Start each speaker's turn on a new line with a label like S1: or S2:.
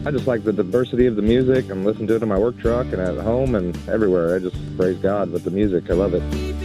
S1: I just like the diversity of the music and listen to it in my work truck and at home and everywhere. I just praise God with the music. I love it.